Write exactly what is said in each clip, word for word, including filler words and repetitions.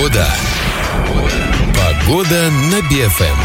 Погода. Погода на Би Эф Эм.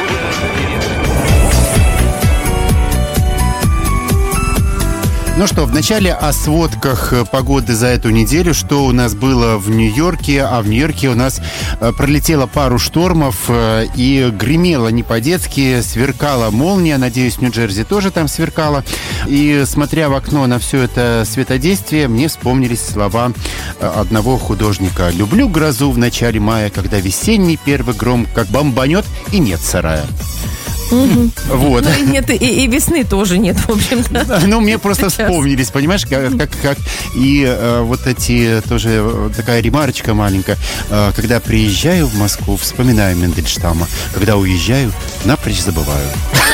Ну что, вначале о сводках погоды за эту неделю, что у нас было в Нью-Йорке. А в Нью-Йорке у нас пролетело пару штормов и гремело не по-детски, сверкала молния. Надеюсь, в Нью-Джерси тоже там сверкало. И смотря в окно на все это светодействие, мне вспомнились слова одного художника. «Люблю грозу в начале мая, когда весенний первый гром как бомбанет и нет сарая». Угу. Вот. Ну и нет, и, и весны тоже нет, в общем-то. Ну, мне просто Сейчас. вспомнились, понимаешь, как, как, как и э, вот эти, тоже такая ремарочка маленькая. Э, когда приезжаю в Москву, вспоминаю Мендельштама. Когда уезжаю, напрочь забываю.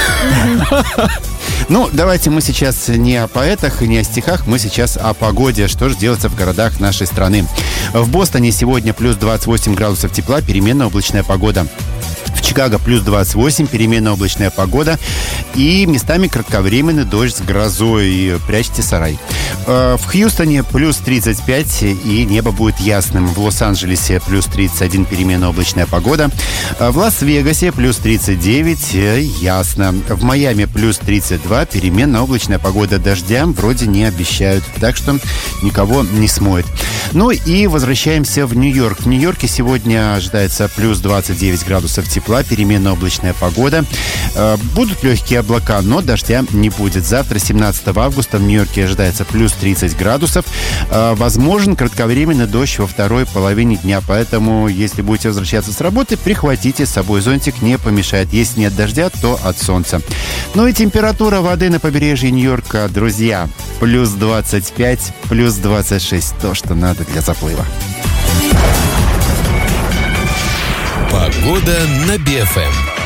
Ну, давайте мы сейчас не о поэтах и не о стихах, мы сейчас о погоде. Что же делается в городах нашей страны? В Бостоне сегодня плюс двадцать восемь градусов тепла, переменная облачная погода. В Чикаго плюс двадцать восемь, переменная облачная погода. И местами кратковременный дождь с грозой. Прячьте сарай. В Хьюстоне плюс тридцать пять, и небо будет ясным. В Лос-Анджелесе плюс тридцать один, переменная облачная погода. В Лас-Вегасе плюс тридцать девять, ясно. В Майами плюс тридцать два, переменная облачная погода. Дождя вроде не обещают, так что никого не смоет. Ну и возвращаемся в Нью-Йорк. В Нью-Йорке сегодня ожидается плюс двадцать девять градусов тепла, переменная облачная погода. Будут легкие облака, но дождя не будет. Завтра, семнадцатого августа, в Нью-Йорке ожидается плюс тридцать градусов. Возможен кратковременный дождь во второй половине дня, поэтому, если будете возвращаться с работы, прихватите с собой зонтик, не помешает. Если нет дождя, то от солнца. Ну и температура воды на побережье Нью-Йорка, друзья, плюс двадцать пять, плюс двадцать шесть. То, что надо для заплыва. Погода на Би Эф Эм.